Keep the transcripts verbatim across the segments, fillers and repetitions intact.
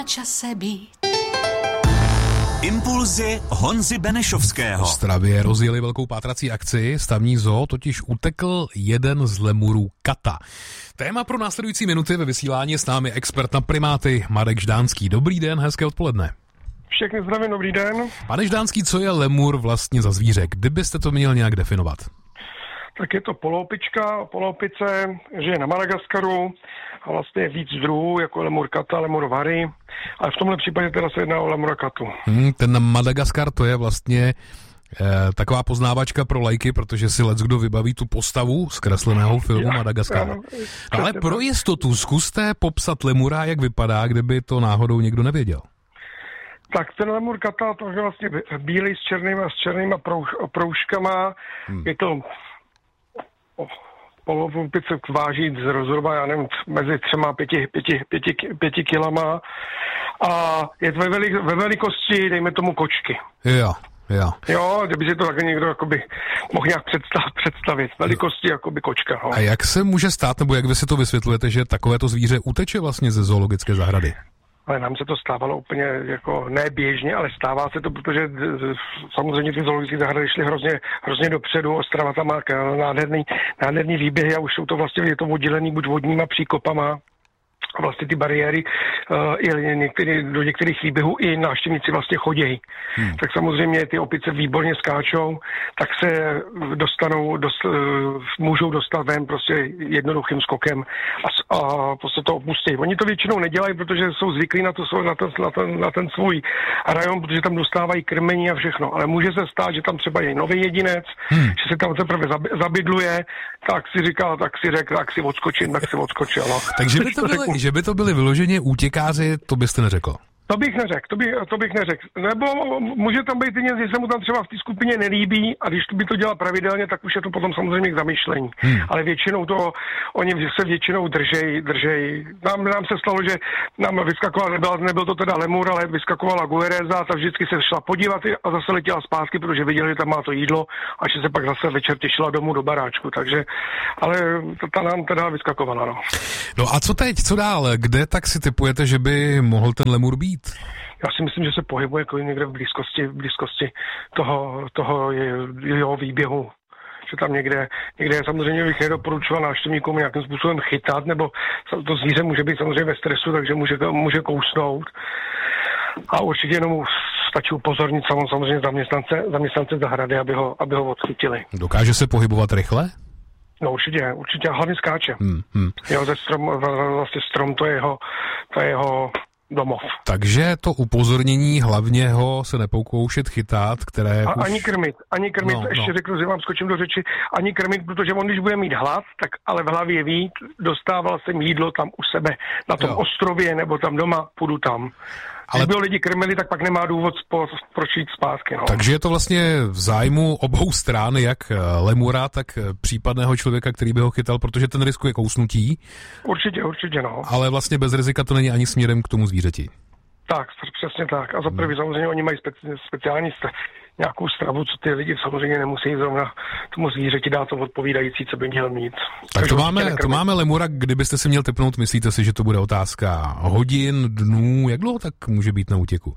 na čase být. Impulzy Honzy Benešovského. V Ostravě rozjeli velkou pátrací akci, z tamní zoo totiž utekl jeden z lemurů Kata. Téma pro následující minuty ve vysílání je s námi expert na primáty Marek Ždánský. Dobrý den, hezké odpoledne. Všechny zdravím, dobrý den. Pane Ždánský, co je lemur vlastně za zvíře? Kdybyste to měl nějak definovat? Tak je to poloopička, poloopice, žije na Madagaskaru a vlastně je víc druhů, jako lemur Kata, lemur Vary, ale v tomhle případě teda se jedná o lemura Katu. Hmm, ten Madagaskar, to je vlastně eh, taková poznávačka pro lajky, protože si leckdo vybaví tu postavu z kresleného filmu ja, Madagaskar. Ja, no, ale pro jistotu zkuste popsat lemura, jak vypadá, kdyby to náhodou někdo nevěděl. Tak ten lemur Kata, to je vlastně bílý s černýma, s černýma prouž, proužkama, hmm. je to polovoupice váží zhruba, já nevím, mezi třema pěti, pěti, pěti, pěti kilama a je ve, velik, ve velikosti, dejme tomu, kočky. Jo, jo. Jo, kdyby si to také někdo jakoby mohl nějak představ, představit. Velikosti jakoby kočka. No. A jak se může stát, nebo jak vy si to vysvětlujete, že takovéto zvíře uteče vlastně ze zoologické zahrady? Ale nám se to stávalo úplně jako ne běžně, ale stává se to, protože samozřejmě ty zoologické zahrady šly hrozně, hrozně dopředu. Ostrava tam má nádherný, nádherný výběhy a už jsou to vlastně, je to oddělený buď vodníma příkopama, a vlastně ty bariéry uh, i některý, do některých výběhů i návštěvníci vlastně chodějí. Hmm. Tak samozřejmě ty opice výborně skáčou, tak se dostanou, dost, uh, můžou dostat ven prostě jednoduchým skokem a, a prostě to opustí. Oni to většinou nedělají, protože jsou zvyklí na, to, na, ten, na, ten, na ten svůj rajon, protože tam dostávají krmení a všechno. Ale může se stát, že tam třeba je nový jedinec, hmm. že se tam teprve zabydluje, tak si říká, tak si řekl, tak si odskočím, tak si odskočil. No. Takže by to byly, že by to byly vyloženě útěkáři, to byste neřekl. To bych neřekl, to, by, to bych neřekl. Nebo může tam být něco, že se mu tam třeba v té skupině nelíbí a když by to dělal pravidelně, tak už je to potom samozřejmě k zamýšlení. Hmm. Ale většinou to, oni se většinou držej, držej. Nám, nám se stalo, že nám vyskakovala, nebyl, nebyl to teda lemur, ale vyskakovala guereza a ta vždycky se šla podívat a zase letěla zpátky, protože viděli, že tam má to jídlo a že se pak zase večer těšila domů do baráčku. Takže, ale ta nám teda vyskakovala, no. No a co teď, co dál? Kde tak si tipujete, že by mohl ten lemur být? Já si myslím, že se pohybuje jako někde v blízkosti, v blízkosti toho, toho jeho výběhu. Že tam někde, někde samozřejmě bych nedoporučoval návštěvníkům nějakým způsobem chytat, nebo to zvíře může být samozřejmě ve stresu, takže může, může kousnout. A určitě jenom stačí upozornit samozřejmě zaměstnance, zaměstnance zahrady, aby ho, aby ho odchytili. Dokáže se pohybovat rychle? No určitě, určitě, hlavně skáče. Hmm, hmm. Jo, ze strom, vlastně strom, to je jeho, to je jeho domov. Takže to upozornění hlavně ho se nepokoušet chytat, které... A už... ani krmit, ani krmit, no, ještě no. řeknu, že vám skočím do řeči, ani krmit, protože on, když bude mít hlad, tak ale v hlavě ví, dostával jsem jídlo tam u sebe, na tom jo. ostrově, nebo tam doma, půjdu tam. Ale... Když by ho lidi krmili, tak pak nemá důvod po, proč jít zpátky. No. Takže je to vlastně v zájmu obou stran, jak lemura, tak případného člověka, který by ho chytal, protože ten riskuje kousnutí. Určitě, určitě, no. Ale vlastně bez rizika to není ani směrem k tomu zvířeti. Tak, přesně tak. A za prvý samozřejmě oni mají speci- speciální st- nějakou stravu, co ty lidi samozřejmě nemusí zrovna tomu zvířeti dát to odpovídající, co by měl mít. Tak to máme, to máme lemura, kdybyste si měl tipnout, myslíte si, že to bude otázka hodin, dnů, jak dlouho tak může být na útěku?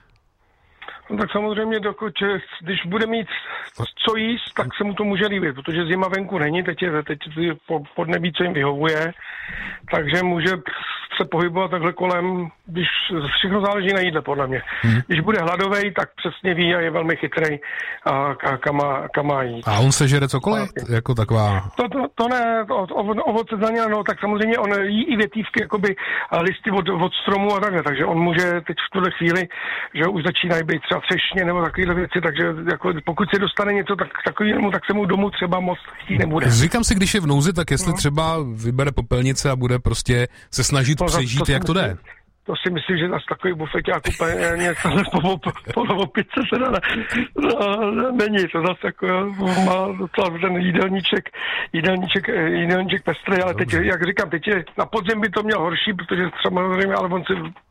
No tak samozřejmě, dokud, když bude mít co jíst, tak se mu to může líbit, protože zima venku není, teď je teď podnebí, co jim vyhovuje, takže může se pohybovat takhle kolem, když všechno záleží na jídle, podle mě. Hmm. Když bude hladovej, tak přesně ví a je velmi chytrej, a kam má, kam má jít. A on sežere cokoliv? A, jako taková... To, to, to ne, ovoce zelenina, no, tak samozřejmě on jí i větívky, jakoby listy od, od stromu a takhle, takže on může teď v tuhle chvíli, že už začínají být třeba třešně nebo takovéhle věci, takže jako, pokud se dostane něco tak, takovému, tak se mu domů třeba moc chtít nebude. Říkám si, když je v nouzi, tak jestli no. třeba vybere popelnice a bude prostě se snažit to, přežít, to jak to jde. To si myslím, že zase takový bufeťák úplně něco polovopice se ne, ne, není. To zase jako má docela ten jídelníček, jídelníček, jídelníček pestrý, ale teď, jak říkám, teď je, na podzim by to měl horší, protože samozřejmě, ale on si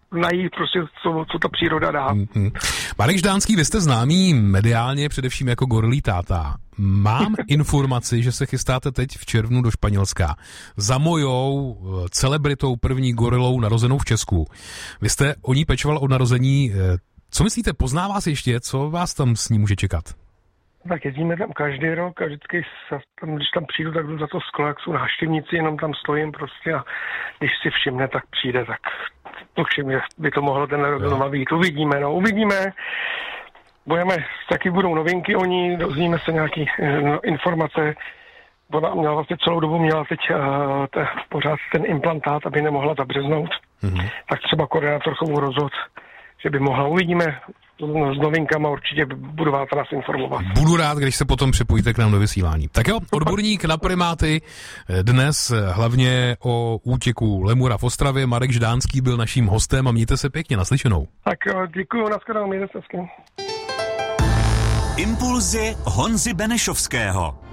najít prostě, co, co ta příroda dá. Mm-hmm. Marek Ždánský, vy jste známý mediálně především jako gorilí táta. Mám informaci, že se chystáte teď v červnu do Španělska za mojou celebritou první gorilou narozenou v Česku. Vy jste o ní pečoval od narození. Co myslíte, pozná vás ještě? Co vás tam s ní může čekat? Tak jezdíme tam každý rok a vždycky, tam, když tam přijdu, tak jdu za to sklo, jak jsou návštěvníci, jenom tam stojím prostě a když si všimne, tak přijde, tak to všimne, by to mohlo ten rok znova být. Uvidíme, no, uvidíme. Budeme, taky budou novinky o ní, dozvíme se nějaký no, informace. Ona měla vlastně celou dobu, měla teď uh, te, pořád ten implantát, aby nemohla zabřeznout. Mm-hmm. Tak třeba koordinátor chovu rozhod, že by mohla. Uvidíme s novinkama, určitě budu vás nás informovat. Budu rád, když se potom připojíte k nám do vysílání. Tak jo, odborník na primáty, dnes hlavně o útěku lemura v Ostravě. Marek Ždánský byl naším hostem a mějte se pěkně, naslyšenou. Tak jo, děkuju, nashledanou, mějte se hezky. Impulzy Honzy Benešovského.